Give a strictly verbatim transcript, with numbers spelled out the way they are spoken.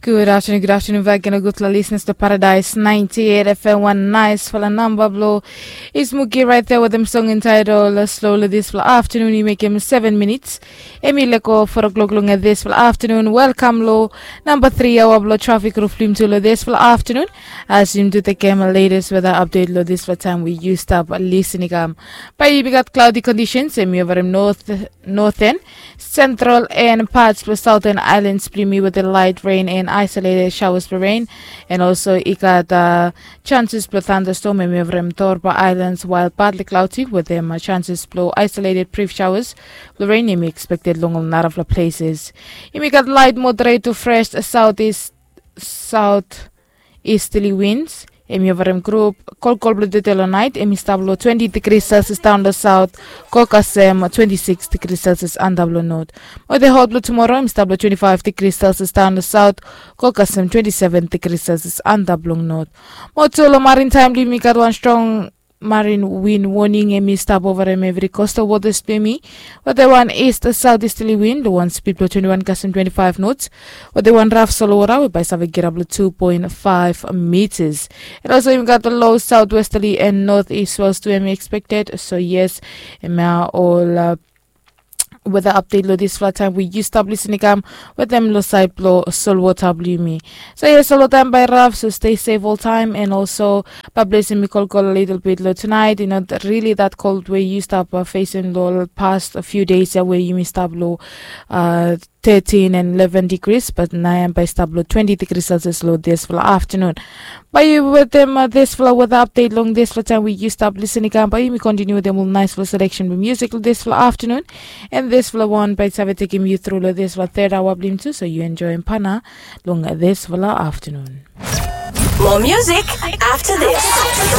Good afternoon, good afternoon. We're gonna go to listeners to Paradise ninety-eight F M one nice for the number blow. It's Mookie right there with them song entitled Slowly This for Afternoon. You make him seven minutes. Emileko for o'clock long at this for afternoon. Welcome low. Number three hour blow traffic roof lim to this for afternoon. As you to take my latest weather update low this for time we used up listening um by we got cloudy conditions semi over north northern, central and parts plus southern islands plimi with the light rain and isolated showers for rain, and also it got uh, chances for thunderstorm and over Torba Islands, while partly cloudy with them uh, chances for isolated brief showers. The rain may be expected along a lot of places. You got light moderate to fresh southeast southeasterly winds. Emi overem group cold cold blue detail night. Emi stablo twenty degrees Celsius down the south. Kokasem twenty-six degrees Celsius and double north. Or the hot blue tomorrow. Emi stablo twenty-five degrees Celsius down the south. Kokasem twenty-seven degrees Celsius and double north. Motolo maritime limit got one strong marine wind warning. Emi stab over em every coastal waters plemi. But the one east southeasterly wind. The one speed blow twenty-one custom twenty-five knots. But the one rough solora with by Savagirablo two point five meters. And also we got the low southwesterly and northeast swells to be expected. So yes, and now all uh, weather update low this flat time we used up listening um with them low side blow sol water blue me. So yes, all time by rough, so stay safe all time, and also publishing me cold cold a little bit low tonight. You know, that really that cold way used up uh, facing low past a few days uh, where you missed up low uh thirteen and eleven degrees, but now I'm by stablo twenty degrees Celsius low this for afternoon. By you with them uh, this for weather update long this for time we used up listening um by you me continue with them all nice for selection with music this for afternoon, and this for one by Savi taking you through this for third hour blim too, so you enjoy Pana long this for afternoon. More music after this.